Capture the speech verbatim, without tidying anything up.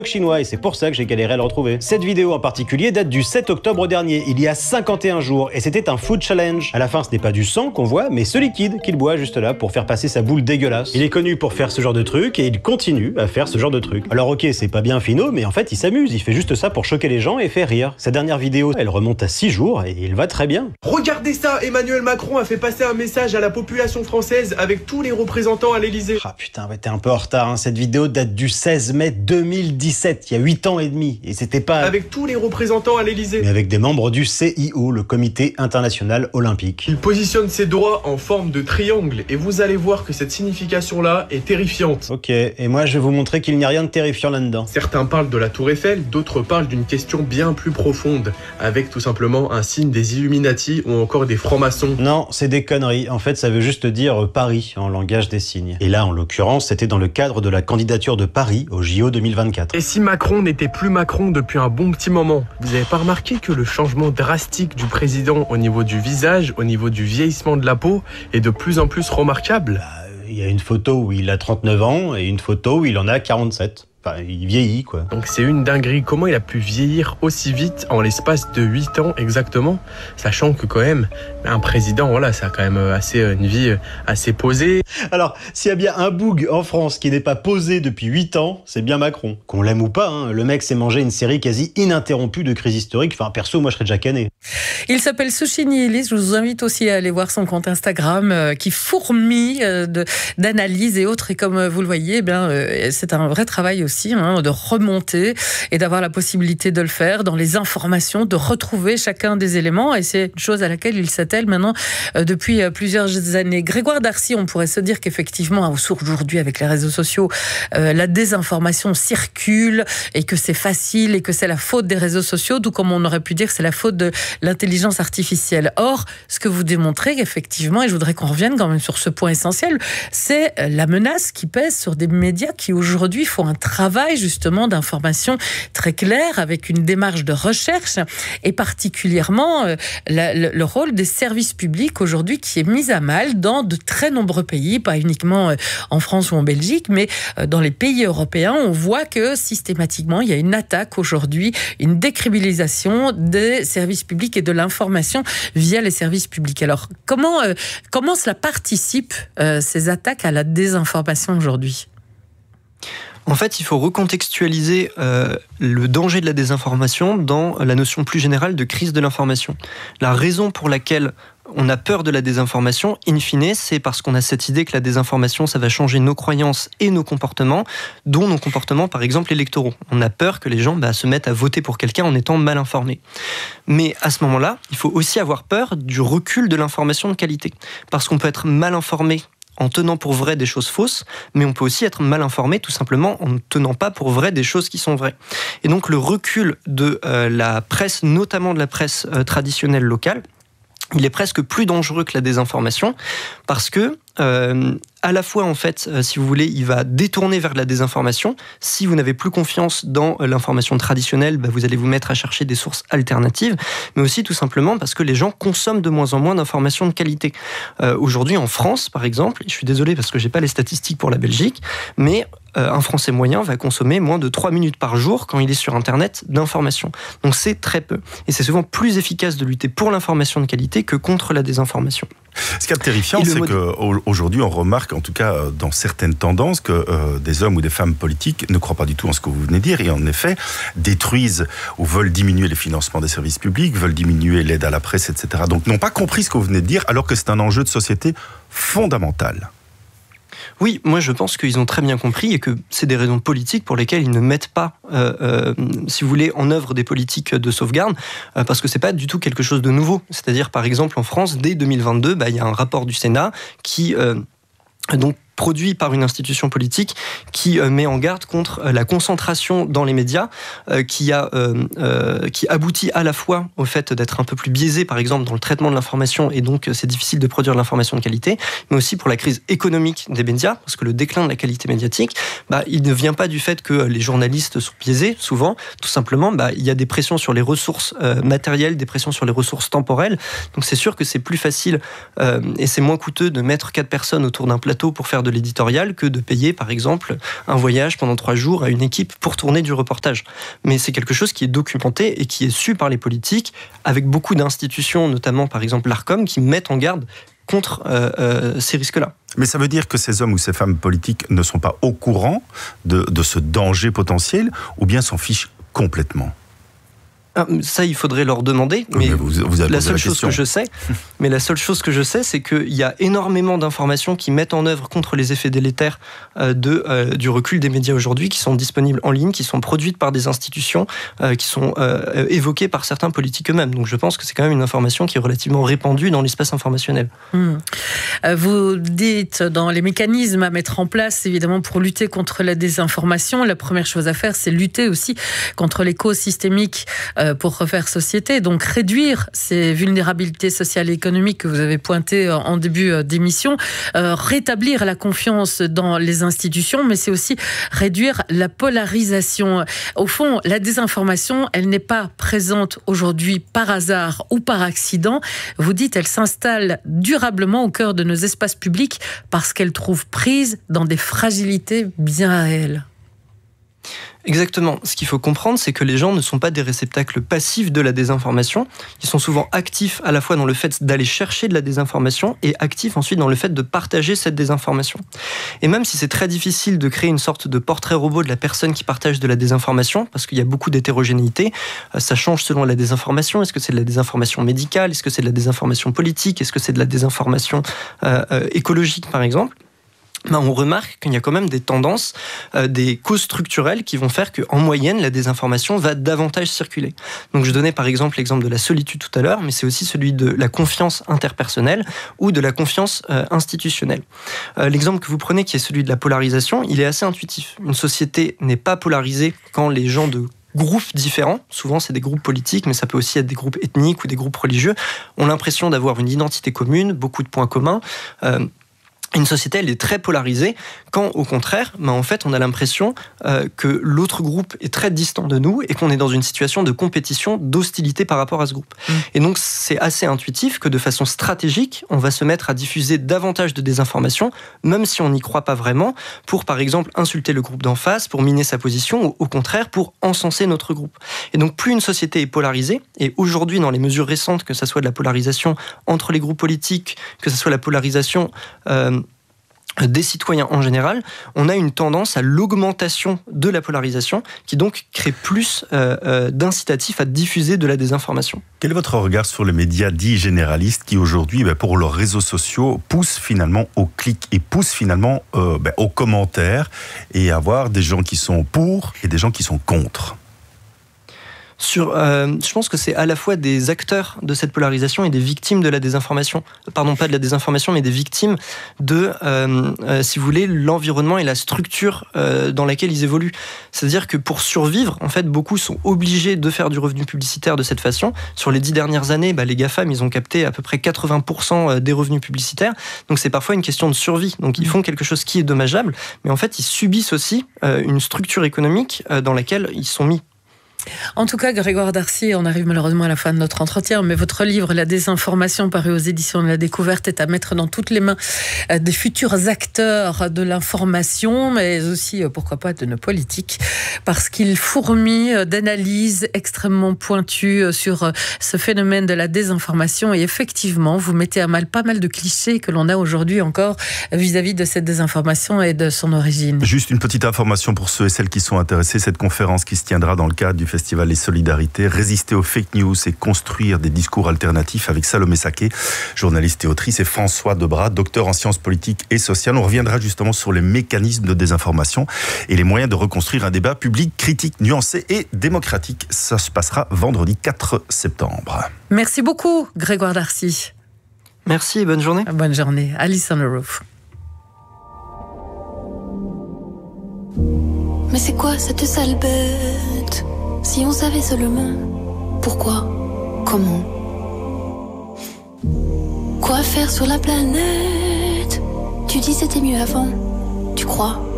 chinois et c'est pour ça que j'ai galéré à le retrouver. Cette vidéo en particulier date du sept octobre dernier, il y a cinquante et un jours, et c'était un food challenge. À la fin, ce n'est pas du sang qu'on voit, mais ce liquide qu'il boit juste là pour faire passer sa boule dégueulasse. Il est connu pour faire ce genre de truc et il continue à faire ce genre de truc. Alors ok, c'est pas bien finaux, mais en fait il s'amuse, il fait juste ça pour choquer les gens et faire rire. Sa dernière vidéo, elle remonte à six jours et il va très bien. Regardez ça, Emmanuel Macron a fait passer un message à la population française avec tous les représentants à l'Elysée. Ah putain, ouais, t'es un peu en retard, hein. Cette vidéo date du seize mai deux mille dix-sept, il y a huit ans et demi, et c'était pas... Avec tous les représentants à l'Elysée. Mais avec des membres du C I O, le Comité International Olympique. Il positionne ses doigts en forme de triangle, et vous allez voir que cette signification-là est terrifiante. Ok, et moi je vais vous montrer qu'il n'y a rien de terrifiant là-dedans. Certains parlent de la Tour Eiffel, d'autres parlent d'une question bien plus profonde, avec tout simplement un signe des Illuminati ou encore des francs-maçons. Non, c'est des conneries. En fait, ça veut juste dire Paris en langage des signes. Et là, en l'occurrence, c'était dans le cadre de la candidature de Paris au J O deux mille vingt-quatre. Et si Macron n'était plus Macron depuis un bon petit moment, vous avez pas remarqué que le changement drastique du président au niveau du visage, au niveau du vieillissement de la peau, est de plus en plus remarquable? Il y a une photo où il a trente-neuf ans et une photo où il en a quarante-sept. Enfin, il vieillit, quoi. Donc c'est une dinguerie. Comment il a pu vieillir aussi vite en l'espace de huit ans exactement, sachant que quand même, un président, voilà, ça a quand même assez une vie assez posée. Alors, s'il y a bien un boug en France qui n'est pas posé depuis huit ans, c'est bien Macron. Qu'on l'aime ou pas, hein, le mec s'est mangé une série quasi ininterrompue de crise historique. Enfin, perso, moi, je serais déjà cané. Il s'appelle Sushi Nihilist. Je vous invite aussi à aller voir son compte Instagram euh, qui fourmille euh, de, d'analyses et autres. Et comme euh, vous le voyez, eh bien, euh, c'est un vrai travail aussi. Aussi, hein, de remonter et d'avoir la possibilité de le faire dans les informations, de retrouver chacun des éléments. Et c'est une chose à laquelle il s'attelle maintenant euh, depuis euh, plusieurs années. Grégoire Darcy, on pourrait se dire qu'effectivement, aujourd'hui, avec les réseaux sociaux, euh, la désinformation circule et que c'est facile et que c'est la faute des réseaux sociaux, tout comme on aurait pu dire que c'est la faute de l'intelligence artificielle. Or, ce que vous démontrez, effectivement, et je voudrais qu'on revienne quand même sur ce point essentiel, c'est la menace qui pèse sur des médias qui aujourd'hui font un travail travail justement d'information très clair avec une démarche de recherche et particulièrement euh, la, le, le rôle des services publics aujourd'hui qui est mis à mal dans de très nombreux pays, pas uniquement euh, en France ou en Belgique, mais euh, dans les pays européens. On voit que systématiquement il y a une attaque aujourd'hui, une décrédibilisation des services publics et de l'information via les services publics. Alors comment, euh, comment cela participe euh, ces attaques à la désinformation aujourd'hui ? En fait, il faut recontextualiser euh, le danger de la désinformation dans la notion plus générale de crise de l'information. La raison pour laquelle on a peur de la désinformation, in fine, c'est parce qu'on a cette idée que la désinformation, ça va changer nos croyances et nos comportements, dont nos comportements, par exemple, électoraux. On a peur que les gens bah, se mettent à voter pour quelqu'un en étant mal informés. Mais à ce moment-là, il faut aussi avoir peur du recul de l'information de qualité. Parce qu'on peut être mal informé en tenant pour vrai des choses fausses, mais on peut aussi être mal informé tout simplement en ne tenant pas pour vrai des choses qui sont vraies. Et donc le recul de euh, la presse, notamment de la presse euh, traditionnelle locale, il est presque plus dangereux que la désinformation, parce que euh, à la fois, en fait, euh, si vous voulez, il va détourner vers de la désinformation. Si vous n'avez plus confiance dans euh, l'information traditionnelle, bah, vous allez vous mettre à chercher des sources alternatives, mais aussi tout simplement parce que les gens consomment de moins en moins d'informations de qualité. Euh, aujourd'hui, en France, par exemple, je suis désolé parce que j'ai pas les statistiques pour la Belgique, mais euh, un Français moyen va consommer moins de trois minutes par jour quand il est sur Internet d'informations. Donc c'est très peu. Et c'est souvent plus efficace de lutter pour l'information de qualité que contre la désinformation. Ce qui est terrifiant, c'est mode... qu'aujourd'hui, on remarque, en tout cas dans certaines tendances, que euh, des hommes ou des femmes politiques ne croient pas du tout en ce que vous venez de dire et en effet détruisent ou veulent diminuer les financements des services publics, veulent diminuer l'aide à la presse, et cetera. Donc n'ont pas compris ce que vous venez de dire, alors que c'est un enjeu de société fondamental. Oui, moi je pense qu'ils ont très bien compris et que c'est des raisons politiques pour lesquelles ils ne mettent pas, euh, euh, si vous voulez, en œuvre des politiques de sauvegarde, euh, parce que c'est pas du tout quelque chose de nouveau. C'est-à-dire, par exemple, en France, dès deux mille vingt-deux, bah, il y a un rapport du Sénat qui euh, donc produit par une institution politique qui euh, met en garde contre euh, la concentration dans les médias euh, qui, a, euh, euh, qui aboutit à la fois au fait d'être un peu plus biaisé, par exemple, dans le traitement de l'information, et donc euh, c'est difficile de produire de l'information de qualité, mais aussi pour la crise économique des médias, parce que le déclin de la qualité médiatique, bah, il ne vient pas du fait que les journalistes sont biaisés, souvent, tout simplement, bah, il y a des pressions sur les ressources euh, matérielles, des pressions sur les ressources temporelles, donc c'est sûr que c'est plus facile euh, et c'est moins coûteux de mettre quatre personnes autour d'un plateau pour faire faire de l'éditorial que de payer, par exemple, un voyage pendant trois jours à une équipe pour tourner du reportage. Mais c'est quelque chose qui est documenté et qui est su par les politiques, avec beaucoup d'institutions, notamment par exemple l'Arcom, qui mettent en garde contre euh, euh, ces risques-là. Mais ça veut dire que ces hommes ou ces femmes politiques ne sont pas au courant de, de ce danger potentiel, ou bien s'en fichent complètement? Ça, il faudrait leur demander, mais, mais vous, vous avez la seule la chose que je sais, mais la seule chose que je sais, c'est qu'il y a énormément d'informations qui mettent en œuvre contre les effets délétères euh, de, euh, du recul des médias aujourd'hui, qui sont disponibles en ligne, qui sont produites par des institutions, euh, qui sont euh, évoquées par certains politiques eux-mêmes. Donc je pense que c'est quand même une information qui est relativement répandue dans l'espace informationnel. Mmh. Vous dites dans les mécanismes à mettre en place, évidemment, pour lutter contre la désinformation, la première chose à faire, c'est lutter aussi contre les causes systémiques pour refaire société, donc réduire ces vulnérabilités sociales et économiques que vous avez pointées en début d'émission, euh, rétablir la confiance dans les institutions, mais c'est aussi réduire la polarisation. Au fond, la désinformation, elle n'est pas présente aujourd'hui par hasard ou par accident. Vous dites, elle s'installe durablement au cœur de nos espaces publics parce qu'elle trouve prise dans des fragilités bien réelles. Exactement. Ce qu'il faut comprendre, c'est que les gens ne sont pas des réceptacles passifs de la désinformation. Ils sont souvent actifs à la fois dans le fait d'aller chercher de la désinformation et actifs ensuite dans le fait de partager cette désinformation. Et même si c'est très difficile de créer une sorte de portrait robot de la personne qui partage de la désinformation, parce qu'il y a beaucoup d'hétérogénéité, ça change selon la désinformation. Est-ce que c'est de la désinformation médicale? Est-ce que c'est de la désinformation politique? Est-ce que c'est de la désinformation euh, euh, écologique, par exemple? Ben, on remarque qu'il y a quand même des tendances, euh, des causes structurelles qui vont faire qu'en moyenne, la désinformation va davantage circuler. Donc je donnais par exemple l'exemple de la solitude tout à l'heure, mais c'est aussi celui de la confiance interpersonnelle ou de la confiance euh, institutionnelle. Euh, l'exemple que vous prenez, qui est celui de la polarisation, il est assez intuitif. Une société n'est pas polarisée quand les gens de groupes différents, souvent c'est des groupes politiques, mais ça peut aussi être des groupes ethniques ou des groupes religieux, ont l'impression d'avoir une identité commune, beaucoup de points communs. Euh, Une société, elle est très polarisée, quand au contraire, ben en fait, on a l'impression euh, que l'autre groupe est très distant de nous et qu'on est dans une situation de compétition, d'hostilité par rapport à ce groupe. Mmh. Et donc, c'est assez intuitif que de façon stratégique, on va se mettre à diffuser davantage de désinformation, même si on n'y croit pas vraiment, pour par exemple insulter le groupe d'en face, pour miner sa position, ou au contraire, pour encenser notre groupe. Et donc, plus une société est polarisée, et aujourd'hui, dans les mesures récentes, que ce soit de la polarisation entre les groupes politiques, que ce soit la polarisation euh, des citoyens en général, on a une tendance à l'augmentation de la polarisation qui donc crée plus euh, euh, d'incitatifs à diffuser de la désinformation. Quel est votre regard sur les médias dits généralistes qui aujourd'hui, ben, pour leurs réseaux sociaux, poussent finalement au clic et poussent finalement euh, ben, aux commentaires et à avoir des gens qui sont pour et des gens qui sont contre? Sur, euh, je pense que c'est à la fois des acteurs de cette polarisation et des victimes de la désinformation. Pardon, pas de la désinformation, mais des victimes de, euh, euh, si vous voulez, l'environnement et la structure euh, dans laquelle ils évoluent. C'est-à-dire que pour survivre, en fait, beaucoup sont obligés de faire du revenu publicitaire de cette façon. Sur les dix dernières années, bah, les GAFAM, ils ont capté à peu près quatre-vingts pour cent des revenus publicitaires. Donc c'est parfois une question de survie. Donc ils font quelque chose qui est dommageable, mais en fait, ils subissent aussi euh, une structure économique euh, dans laquelle ils sont mis. En tout cas, Grégoire Darcy, on arrive malheureusement à la fin de notre entretien, mais votre livre, La désinformation, paru aux éditions de la Découverte, est à mettre dans toutes les mains des futurs acteurs de l'information, mais aussi, pourquoi pas, de nos politiques, parce qu'il fourmille d'analyses extrêmement pointues sur ce phénomène de la désinformation, et effectivement, vous mettez à mal pas mal de clichés que l'on a aujourd'hui encore vis-à-vis de cette désinformation et de son origine. Juste une petite information pour ceux et celles qui sont intéressés, cette conférence qui se tiendra dans le cadre du Festival Les Solidarités, résister aux fake news et construire des discours alternatifs, avec Salomé Saké, journaliste et autrice, et François Debras, docteur en sciences politiques et sociales. On reviendra justement sur les mécanismes de désinformation et les moyens de reconstruire un débat public critique, nuancé et démocratique. Ça se passera vendredi quatre septembre. Merci beaucoup, Grégoire Darcy. Merci et bonne journée. Bonne journée. Alice on the Roof. Mais c'est quoi cette sale bête? Si on savait seulement pourquoi, comment, quoi faire sur la planète. Tu dis c'était mieux avant, tu crois?